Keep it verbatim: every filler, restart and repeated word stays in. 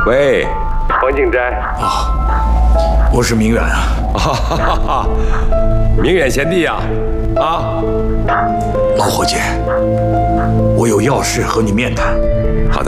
喂，黄景斋啊，我是明远啊。 哈哈哈哈，明远贤弟呀，啊， 老伙计，我有要事和你面谈。